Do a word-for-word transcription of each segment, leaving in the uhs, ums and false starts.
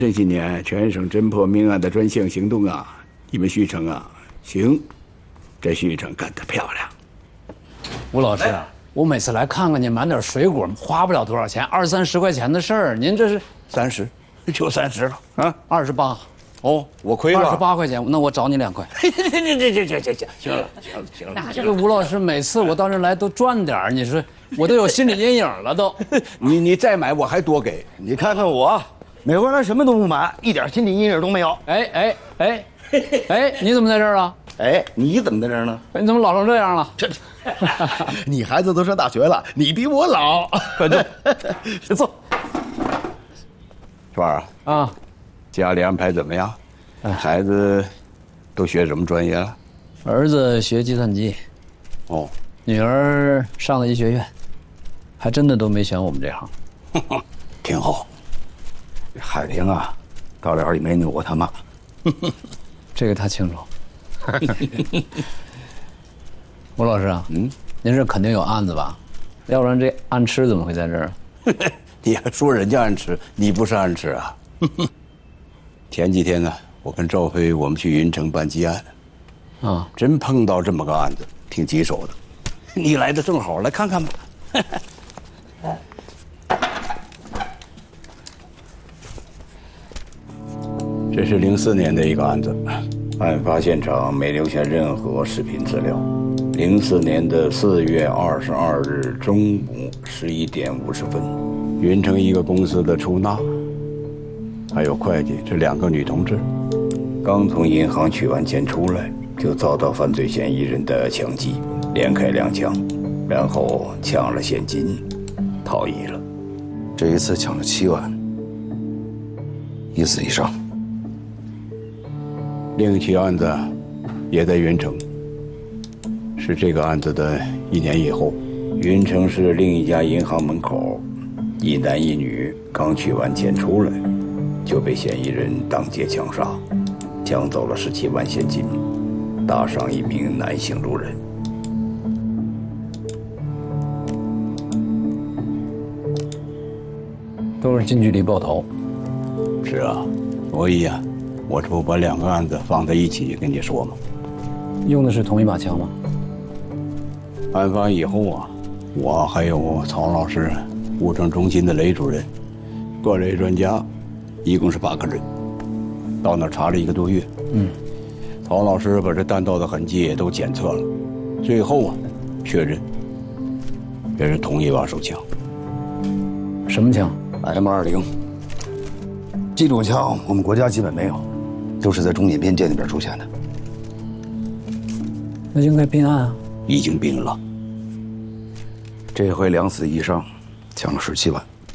这几年全省侦破命案的专项行动啊，你们徐城啊，行，这徐城干得漂亮。 吴老师，我每次来看看你，买点水果花不了多少钱，二三十块钱的事儿，您这是三十，就三十了啊， 二十八。 哦，我亏了二十八块钱，那我找你两块。 这这这这这这这，行了行了行了。 那这个吴老师每次我到这来都赚点儿，你说我都有心理阴影了都。 你你再买我还多给。 你看看我，每回来什么都不买，一点心理阴影都没有。 哎哎哎，哎，你怎么在这儿啊？ 哎，你怎么在这儿呢？ 你怎么老成这样了？ 这，你孩子都上大学了，你比我老。快坐，坐。 川儿啊。啊家里安排怎么样？孩子都学什么专业了？ 儿子学计算机， 哦， 女儿上了医学院，还真的都没选我们这行。 挺好。 海玲啊，到了也没扭过他妈。 这个他清楚。吴老师啊，嗯，您这肯定有案子吧？要不然这暗吃怎么会在这儿？ 你还说人家暗吃，你不是暗吃啊？前几天呢，我跟赵飞我们去云城办积案，啊，真碰到这么个案子，挺棘手的。你来的正好，来看看吧。这是零四年的一个案子，案发现场没留下任何视频资料。零四年的四月二十二日中午十一点五十分，云城一个公司的出纳。还有会计这两个女同志，刚从银行取完钱出来，就遭到犯罪嫌疑人的枪击，连开两枪，然后抢了现金，逃逸了。 这一次抢了七万，一死一伤。 另一起案子也在云城，是这个案子的一年以后，云城市另一家银行门口，一男一女刚取完钱出来，就被嫌疑人当街枪杀，抢走了十七万现金，打伤一名男性路人。 都是近距离爆头。 是啊，所以啊，我这不把两个案子放在一起跟你说吗？ 用的是同一把枪吗？ 案发以后啊，我还有曹老师、物证中心的雷主任、各类专家。一共是八个人，到那儿查了一个多月。嗯，曹老师把这弹道的痕迹也都检测了，最后啊，确认这是同一把手枪。 什么枪 ？M 二零。这种枪我们国家基本没有，都是在中缅边界那边出现的。 那应该并案啊。 已经并了。 这回两死一伤，抢了十七万。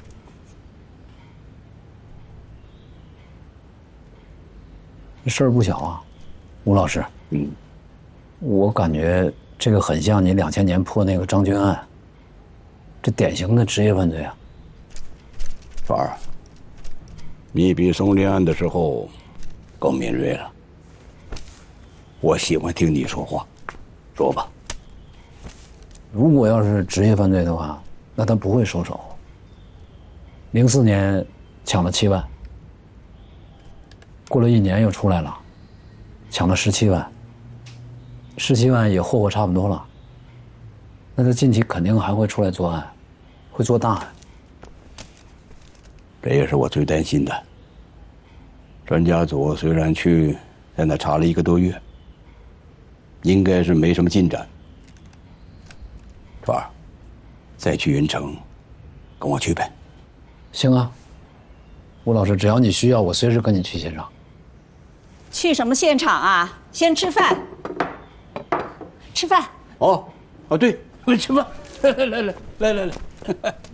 这事儿不小啊，吴老师。嗯，我感觉这个很像你两千年破那个张军案，这典型的职业犯罪啊。 凡儿，你比松林案的时候更敏锐了。我喜欢听你说话，说吧。 如果要是职业犯罪的话，那他不会收手。零四年抢了七万。过了一年又出来了，抢了十七万，十七万也霍霍差不多了。那他近期肯定还会出来作案，会做大案。 这也是我最担心的。专家组虽然去在那查了一个多月，应该是没什么进展。川儿，再去云城，跟我去呗。 行啊，吴老师，只要你需要，我随时跟你去现场。 去什么现场啊？先吃饭。吃饭。 哦，哦，对，吃饭。来来来来来来来。